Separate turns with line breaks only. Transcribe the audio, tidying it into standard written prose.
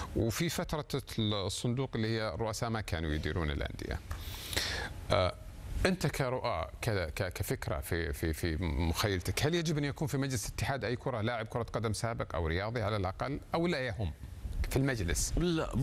وفي فتره الصندوق اللي هي الرؤساء ما كانوا يديرون الانديه. انت كرؤى كفكره في مخيلتك، هل يجب ان يكون في مجلس الاتحاد اي كره لاعب كره قدم سابق او رياضي على الاقل، او لا يهم في المجلس؟
لا.